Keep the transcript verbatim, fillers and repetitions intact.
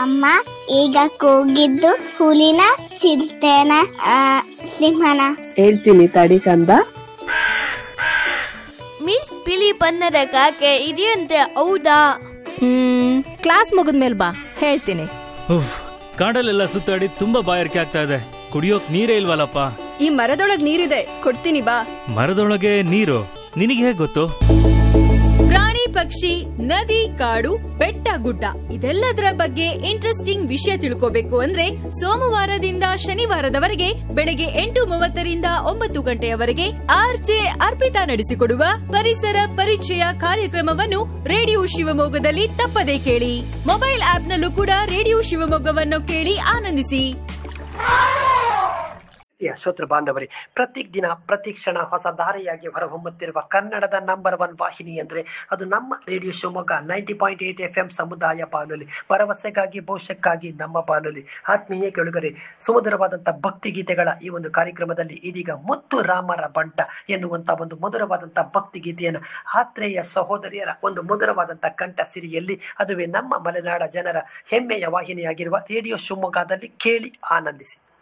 ಅಮ್ಮ ಈಗ ಕೂಗಿದ್ದು ಹುಲಿನ ಚಿರತೆನ ಆ, ಸಿಂಹನ? ಹೇಳ್ತೀನಿ ತಡಿ ಕಂದ. ಮಿಸ್ ಬಿಳಿ ಬಣ್ಣದ ಕಾಗೆ ಇದೆಯಂತೆ, ಹೌದಾ? ಹ್ಮ್ ಕ್ಲಾಸ್ ಮುಗಿದ್ಮೇಲೆ ಬಾ, ಹೇಳ್ತೀನಿ. ಉಫ್, ಕಾಡಲ್ಲೆಲ್ಲ ಸುತ್ತಾಡಿ ತುಂಬಾ ಬಾಯಾರಿಕೆ ಆಗ್ತಾ ಇದೆ, ಕುಡಿಯೋಕ್ ನೀರೇ ಇಲ್ವಲ್ಲಪ್ಪ. ಈ ಮರದೊಳಗ್ ನೀರಿದೆ, ಕೊಡ್ತೀನಿ ಬಾ. ಮರದೊಳಗೆ ನೀರು? ನಿನಗೆ ಹೇಗ್ ಗೊತ್ತು? ಪ್ರಾಣಿ ಪಕ್ಷಿ, ನದಿ, ಕಾಡು, ಬೆಟ್ಟ ಗುಡ್ಡ ಇದೆಲ್ಲದರ ಬಗ್ಗೆ ಇಂಟ್ರೆಸ್ಟಿಂಗ್ ವಿಷಯ ತಿಳ್ಕೋಬೇಕು ಅಂದ್ರೆ ಸೋಮವಾರದಿಂದ ಶನಿವಾರದವರೆಗೆ ಬೆಳಗ್ಗೆ ಎಂಟು ಮೂವತ್ತರಿಂದ ಒಂಬತ್ತು ಗಂಟೆಯವರೆಗೆ ಆರ್ಜೆ ಅರ್ಪಿತಾ ನಡೆಸಿಕೊಡುವ ಪರಿಸರ ಪರಿಚಯ ಕಾರ್ಯಕ್ರಮವನ್ನು ರೇಡಿಯೋ ಶಿವಮೊಗ್ಗದಲ್ಲಿ ತಪ್ಪದೇ ಕೇಳಿ. ಮೊಬೈಲ್ ಆಪ್ನಲ್ಲೂ ಕೂಡ ರೇಡಿಯೋ ಶಿವಮೊಗ್ಗವನ್ನು ಕೇಳಿ ಆನಂದಿಸಿ. ಶ್ರೋತೃ ಬಾಂಧವರೇ, ಪ್ರತಿ ದಿನ ಪ್ರತಿ ಕ್ಷಣ ಹೊಸ ದಾರಿಯಾಗಿ ಹೊರಹೊಮ್ಮುತ್ತಿರುವ ಕನ್ನಡದ ನಂಬರ್ ಒನ್ ವಾಹಿನಿ ಅಂದರೆ ಅದು ನಮ್ಮ radio Shivamogga ninety point eight F M ಸಮುದಾಯ ಬಾನುಲಿ, ಭರವಸೆಗಾಗಿ ಭವಿಷ್ಯಕ್ಕಾಗಿ ನಮ್ಮ ಬಾನುಲಿ. ಆತ್ಮೀಯ ಕೆಳಗರೆ, ಸುಮಧುರವಾದಂಥ ಭಕ್ತಿಗೀತೆಗಳ ಈ ಒಂದು ಕಾರ್ಯಕ್ರಮದಲ್ಲಿ ಇದೀಗ ಮುತ್ತು ರಾಮರ ಬಂಟ ಎನ್ನುವಂಥ ಒಂದು ಮಧುರವಾದಂಥ ಭಕ್ತಿಗೀತೆಯನ್ನು ಆತ್ರೇಯ ಸಹೋದರಿಯರ ಒಂದು ಮಧುರವಾದಂಥ ಕಂಠ ಸಿರಿಯಲ್ಲಿ, ಅದುವೇ ನಮ್ಮ ಮಲೆನಾಡ ಜನರ ಹೆಮ್ಮೆಯ ವಾಹಿನಿಯಾಗಿರುವ ರೇಡಿಯೋ ಶಿವಮೊಗ್ಗದಲ್ಲಿ ಕೇಳಿ ಆನಂದಿಸಿ.